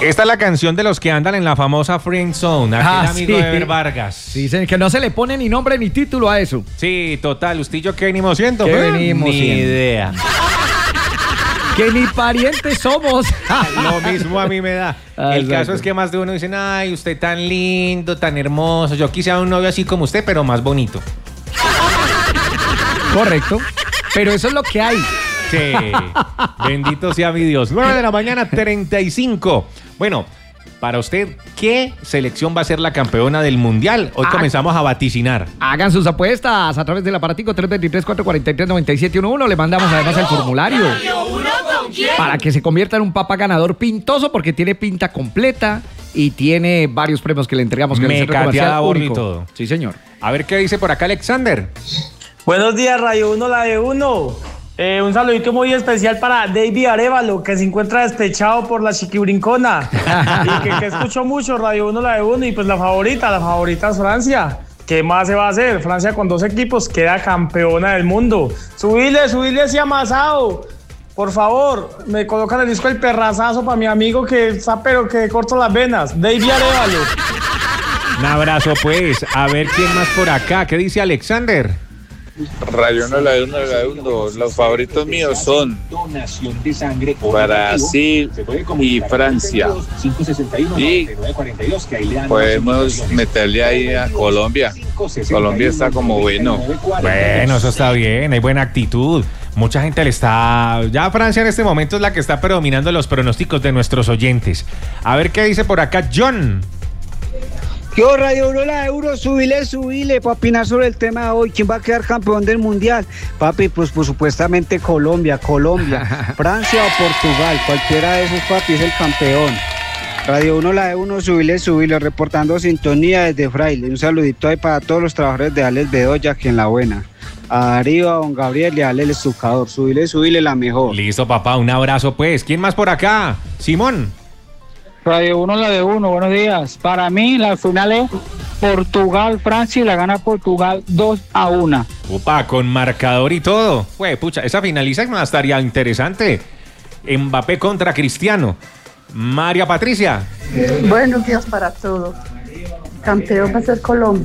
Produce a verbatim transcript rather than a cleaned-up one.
Esta es la canción de los que andan en la famosa Friend Zone. Aquel Ah, amigo sí. de Ever Vargas. Sí, señor, que no se le pone ni nombre ni título a eso. Sí, total. ¿Usted y yo qué venimos siendo? ¿Qué pues? venimos Ni siendo? idea. Que ni parientes somos. Lo mismo a mí me da. Ah, El exacto. caso es que más de uno dicen, ay, usted tan lindo, tan hermoso. Yo quisiera un novio así como usted, pero más bonito. Correcto. Pero eso es lo que hay. Sí. Bendito sea mi Dios. nueve de la mañana, treinta y cinco. Bueno, para usted, ¿qué selección va a ser la campeona del Mundial? Hoy Ah. comenzamos a vaticinar. Hagan sus apuestas a través del aparatico tres dos tres, cuatro cuatro tres, nueve siete uno uno. Le mandamos además el formulario para que se convierta en un papá ganador pintoso, porque tiene pinta completa y tiene varios premios que le entregamos. Que en el centro Mecateada, comercial bordo y único. todo. Sí, señor. A ver qué dice por acá Alexander. Buenos días, Radio uno, la de uno. Eh, un saludito muy especial para David Arevalo, que se encuentra despechado por la chiquibrincona. Y que, que escucho mucho Radio uno, la de uno. Y pues la favorita, la favorita es Francia. ¿Qué más se va a hacer? Francia con dos equipos queda campeona del mundo. Subile, subile ese amasado. Por favor, me colocan el disco El Perrazazo para mi amigo que está pero que corto las venas. David Arevalo. Un abrazo, pues. A ver quién más por acá. ¿Qué dice Alexander? Radio uno, la de uno, la de uno. Los favoritos míos son Brasil y Francia. Y podemos meterle ahí a Colombia. Colombia está como bueno. Bueno, eso está bien. Hay buena actitud. Mucha gente le está... Ya Francia en este momento es la que está predominando los pronósticos de nuestros oyentes. A ver qué dice por acá John. Yo, Radio uno, la de Euro, subile, subile, para opinar sobre el tema de hoy. ¿Quién va a quedar campeón del Mundial? Papi, pues, pues supuestamente Colombia, Colombia, Francia o Portugal, cualquiera de esos, papi, es el campeón. Radio uno, la de uno, subile, subile, reportando sintonía desde Fraile. Un saludito ahí para todos los trabajadores de Alex Bedoya, aquí en La Buena. A Darío, a don Gabriel y a Ale el estucador. Subile, subile, la mejor. Listo, papá. Un abrazo, pues. ¿Quién más por acá? Simón. Radio uno, la de uno, buenos días. Para mí la final es Portugal-Francia y la gana Portugal dos a uno. Opa, con marcador y todo. Fue, pucha, esa finalización estaría interesante. Mbappé contra Cristiano. María Patricia. Buenos días para todos. Campeón va a ser Colombia.